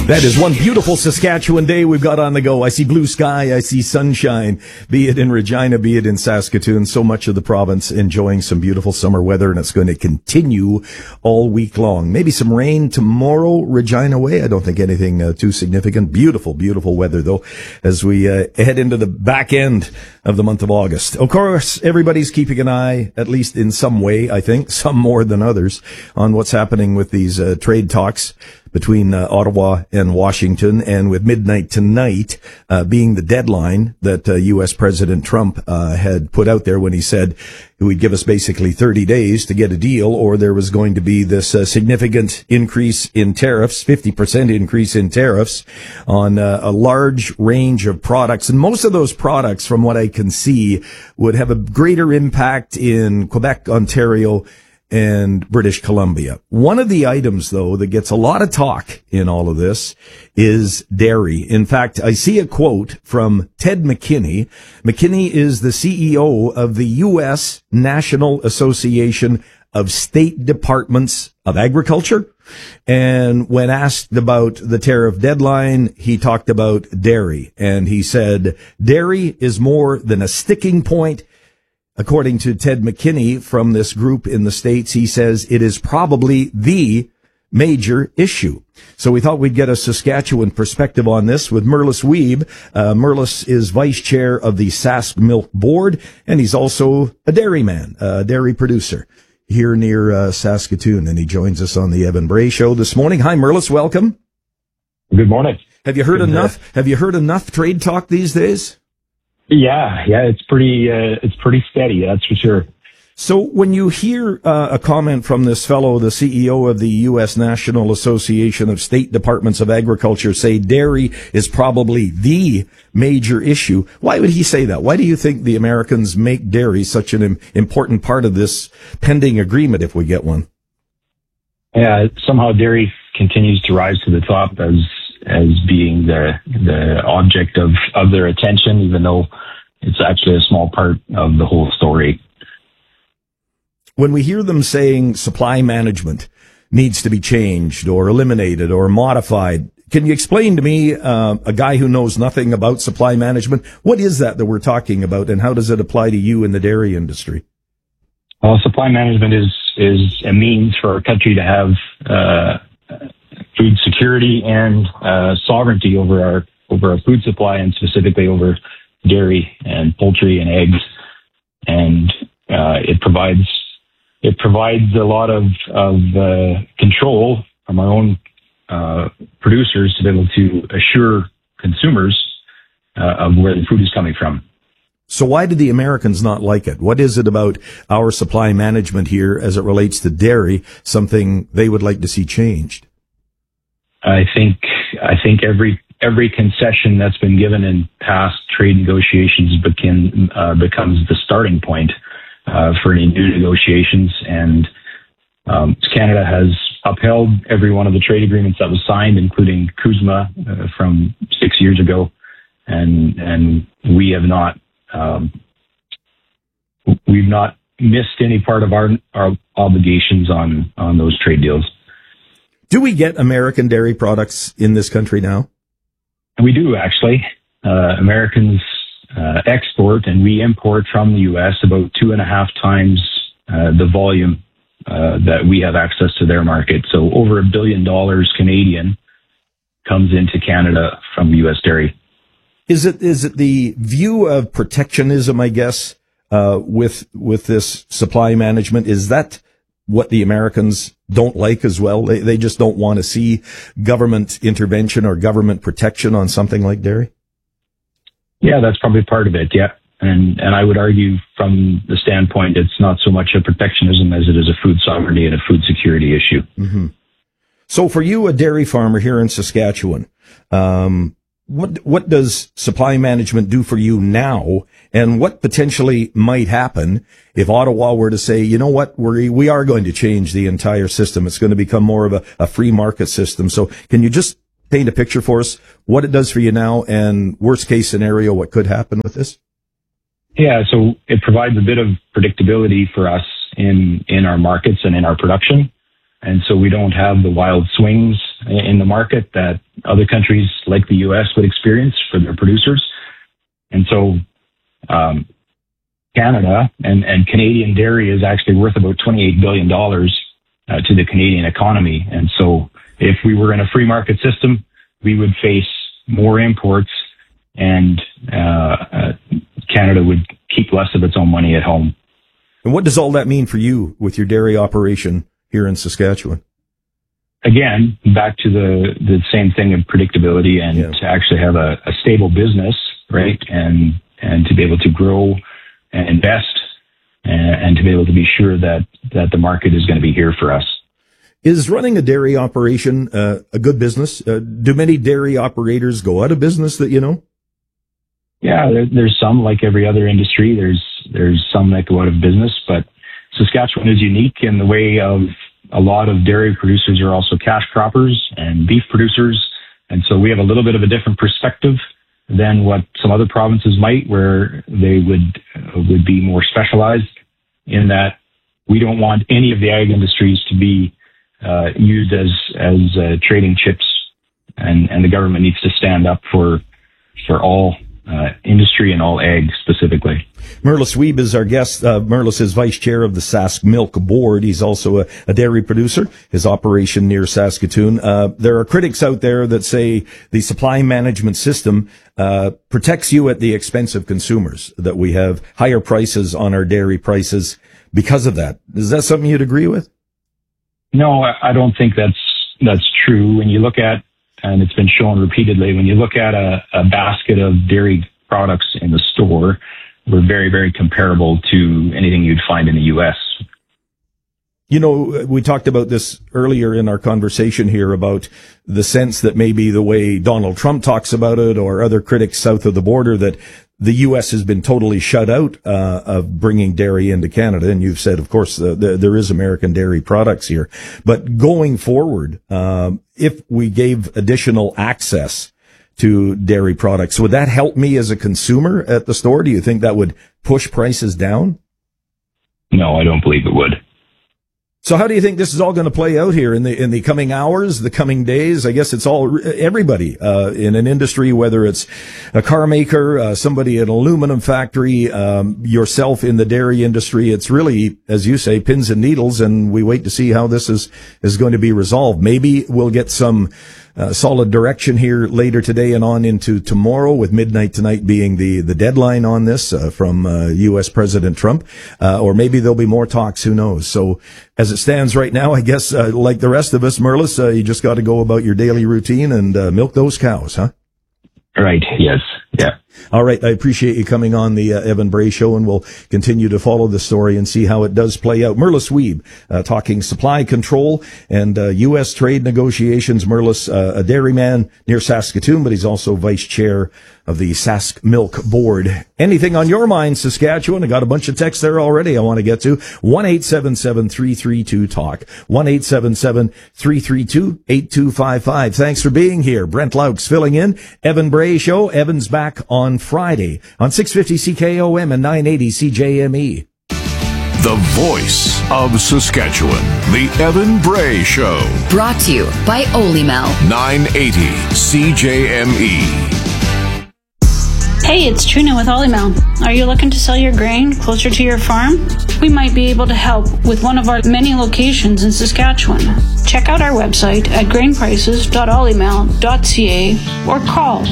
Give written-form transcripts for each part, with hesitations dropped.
That is one beautiful Saskatchewan day we've got on the go. I see blue sky, I see sunshine, be it in Regina, be it in Saskatoon. So much of the province enjoying some beautiful summer weather, and it's going to continue all week long. Maybe some rain tomorrow, Regina way. I don't think anything too significant. Beautiful, beautiful weather, though, as we head into the back end of the month of August. Of course, everybody's keeping an eye, at least in some way, I think, some more than others, on what's happening with these trade talks between Ottawa and Washington, and with midnight tonight being the deadline that U.S. President Trump had put out there when he said he would give us basically 30 days to get a deal, or there was going to be this significant increase in tariffs, 50% increase in tariffs on a large range of products. And most of those products, from what I can see, would have a greater impact in Quebec, Ontario, and British Columbia. One of the items, though, that gets a lot of talk in all of this is dairy. In fact, I see a quote from Ted McKinney. McKinney is the CEO of the U.S. National Association of State Departments of Agriculture. And when asked about the tariff deadline, he talked about dairy. And he said, dairy is more than a sticking point. According to Ted McKinney from this group in the States, he says it is probably the major issue. So we thought we'd get a Saskatchewan perspective on this with Merlis Wiebe. Merlis is vice chair of the Sask Milk Board, and he's also a dairyman, a dairy producer here near Saskatoon. And he joins us on the Evan Bray Show this morning. Hi, Merlis. Welcome. Good morning. Have you heard enough trade talk these days? Yeah, it's pretty steady, that's for sure. So when you hear a comment from this fellow, the CEO of the U.S. National Association of State Departments of Agriculture, say dairy is probably the major issue, why would he say that? Why do you think the Americans make dairy such an important part of this pending agreement if we get one? Yeah, somehow dairy continues to rise to the top as being the object of their attention, even though it's actually a small part of the whole story. When we hear them saying supply management needs to be changed or eliminated or modified, can you explain to me, a guy who knows nothing about supply management, what is that we're talking about, and how does it apply to you in the dairy industry? Well, supply management is a means for our country to have food security and sovereignty over our food supply, and specifically over dairy and poultry and eggs. And it provides a lot of control from our own producers to be able to assure consumers of where the food is coming from. So why do the Americans not like it? What is it about our supply management here as it relates to dairy, something they would like to see changed? I think every concession that's been given in past trade negotiations becomes the starting point for any new negotiations. And Canada has upheld every one of the trade agreements that was signed, including CUSMA from 6 years ago, and we have not we've not missed any part of our obligations on those trade deals. Do we get American dairy products in this country now? We do, actually. Americans export and we import from the U.S. about 2.5 times the volume that we have access to their market. So over $1 billion Canadian comes into Canada from U.S. dairy. Is it the view of protectionism, I guess, with this supply management? Is that what the Americans don't like as well? They just don't want to see government intervention or government protection on something like dairy? Yeah, that's probably part of it, yeah. And I would argue from the standpoint it's not so much a protectionism as it is a food sovereignty and a food security issue. Mm-hmm. So for you, a dairy farmer here in Saskatchewan, what does supply management do for you now, and what potentially might happen if Ottawa were to say, you know what, we are going to change the entire system. It's going to become more of a free market system. So can you just paint a picture for us what it does for you now, and worst case scenario, what could happen with this? Yeah, so it provides a bit of predictability for us in our markets and in our production. And so we don't have the wild swings in the market that other countries like the U.S. would experience for their producers. And so Canada and Canadian dairy is actually worth about $28 billion to the Canadian economy. And so if we were in a free market system, we would face more imports, and Canada would keep less of its own money at home. And what does all that mean for you with your dairy operation here in Saskatchewan? Again, back to the same thing of predictability and to actually have a stable business, right? And to be able to grow and invest and to be able to be sure that the market is going to be here for us. Is running a dairy operation a good business? Do many dairy operators go out of business that you know? Yeah, there's some, like every other industry. There's some that go out of business, but Saskatchewan is unique in the way of a lot of dairy producers are also cash croppers and beef producers. And so we have a little bit of a different perspective than what some other provinces might, where they would be more specialized in that we don't want any of the ag industries to be used as trading chips, and the government needs to stand up for all industry and all ag specifically. Merle Sweeb is our guest. Merle is vice chair of the Sask Milk Board. He's also a dairy producer, his operation near Saskatoon. There are critics out there that say the supply management system protects you at the expense of consumers, that we have higher prices on our dairy prices because of that. Is that something you'd agree with? No, I don't think that's true. When you look at, and it's been shown repeatedly, when you look at a basket of dairy products in the store, we're very, very comparable to anything you'd find in the U.S. You know, we talked about this earlier in our conversation here about the sense that maybe the way Donald Trump talks about it or other critics south of the border, that the U.S. has been totally shut out of bringing dairy into Canada. And you've said, of course, there is American dairy products here. But going forward, if we gave additional access to dairy products, would that help me as a consumer at the store? Do you think that would push prices down? No, I don't believe it would. So how do you think this is all going to play out here in the coming hours, the coming days? I guess it's all everybody in an industry, whether it's a car maker, somebody at an aluminum factory, yourself in the dairy industry. It's really, as you say, pins and needles, and we wait to see how this is going to be resolved. Maybe we'll get some solid direction here later today and on into tomorrow, with midnight tonight being the deadline on this from U.S. President Trump. Or maybe there'll be more talks, who knows. So as it stands right now, I guess, like the rest of us, Merlis, you just got to go about your daily routine and milk those cows, huh? Right, yes, yeah. All right, I appreciate you coming on the Evan Bray Show, and we'll continue to follow the story and see how it does play out. Merle Sweeb, talking supply control and U.S. trade negotiations. Merle's a dairyman near Saskatoon, but he's also vice chair of the Sask Milk Board. Anything on your mind, Saskatchewan? I got a bunch of texts there already I want to get to. 1-877-332-TALK. 1-877-332-8255. Thanks for being here. Brent Laux filling in. Evan Bray Show. Evan's back on Friday on 650 CKOM and 980 CJME. The voice of Saskatchewan, the Evan Bray Show. Brought to you by Olymel. 980 CJME. Hey, it's Trina with Olymel. Are you looking to sell your grain closer to your farm? We might be able to help with one of our many locations in Saskatchewan. Check out our website at grainprices.olymel.ca or call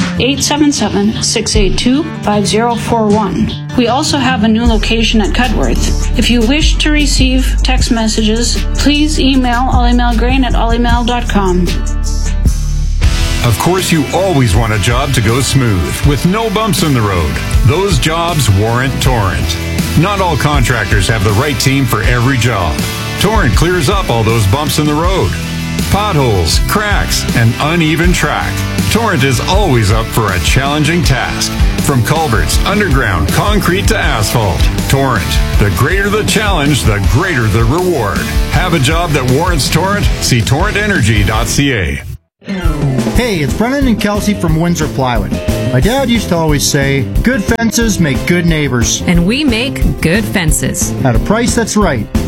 1-877-682-5041. We also have a new location at Cudworth. If you wish to receive text messages, please email olymelgrain@olymel.com. Of course, you always want a job to go smooth, with no bumps in the road. Those jobs warrant Torrent. Not all contractors have the right team for every job. Torrent clears up all those bumps in the road. Potholes, cracks, and uneven track. Torrent is always up for a challenging task. From culverts, underground, concrete to asphalt. Torrent. The greater the challenge, the greater the reward. Have a job that warrants Torrent? See torrentenergy.ca. Hey, it's Brennan and Kelsey from Windsor Plywood. My dad used to always say, good fences make good neighbors. And we make good fences. At a price that's right.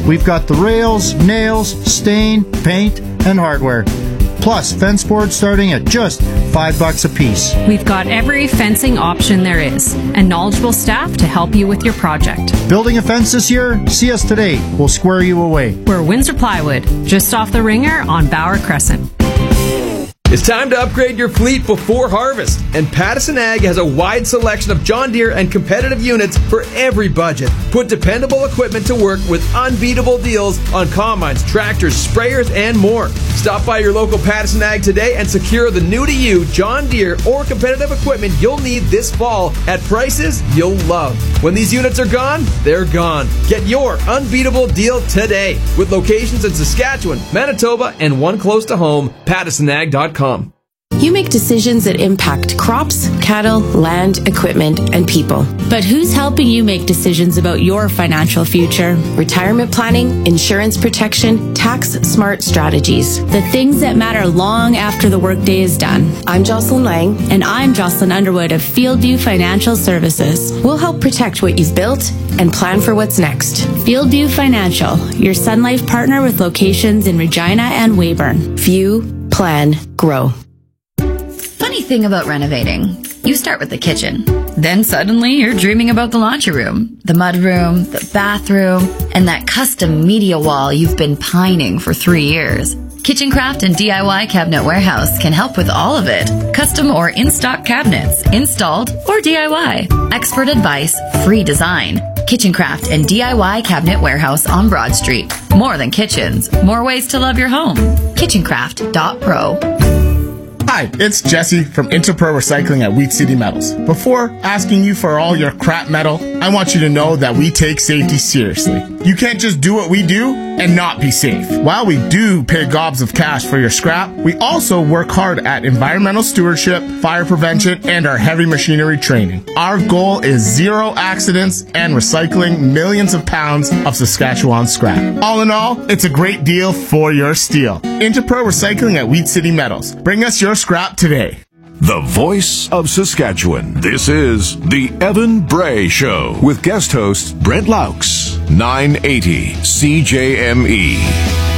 We've got the rails, nails, stain, paint, and hardware. Plus, fence boards starting at just $5 a piece. We've got every fencing option there is, and knowledgeable staff to help you with your project. Building a fence this year? See us today. We'll square you away. We're Windsor Plywood, just off the Ringer on Bauer Crescent. It's time to upgrade your fleet before harvest, and Pattison Ag has a wide selection of John Deere and competitive units for every budget. Put dependable equipment to work with unbeatable deals on combines, tractors, sprayers, and more. Stop by your local Pattison Ag today and secure the new-to-you John Deere or competitive equipment you'll need this fall at prices you'll love. When these units are gone, they're gone. Get your unbeatable deal today with locations in Saskatchewan, Manitoba, and one close to home, PattisonAg.com. You make decisions that impact crops, cattle, land, equipment, and people. But who's helping you make decisions about your financial future? Retirement planning, insurance protection, tax-smart strategies. The things that matter long after the workday is done. I'm Jocelyn Lang. And I'm Jocelyn Underwood of Fieldview Financial Services. We'll help protect what you've built and plan for what's next. Fieldview Financial, your Sun Life partner with locations in Regina and Weyburn. View, plan, grow. Funny thing about renovating. You start with the kitchen. Then suddenly you're dreaming about the laundry room, the mudroom, the bathroom, and that custom media wall you've been pining for 3 years. Kitchencraft and DIY Cabinet Warehouse can help with all of it. Custom or in-stock cabinets, installed or DIY. Expert advice, free design. Kitchencraft and DIY Cabinet Warehouse on Broad Street. More than kitchens, more ways to love your home. Kitchencraft.pro. Hi, it's Jesse from Interpro Recycling at Wheat City Metals. Before asking you for all your crap metal, I want you to know that we take safety seriously. You can't just do what we do and not be safe. While we do pay gobs of cash for your scrap, we also work hard at environmental stewardship, fire prevention, and our heavy machinery training. Our goal is 0 accidents and recycling millions of pounds of Saskatchewan scrap. All in all, it's a great deal for your steel. Interpro Recycling at Wheat City Metals. Bring us your scrap today. The voice of Saskatchewan. This is the Evan Bray Show with guest host Brent Laux, 980 CJME.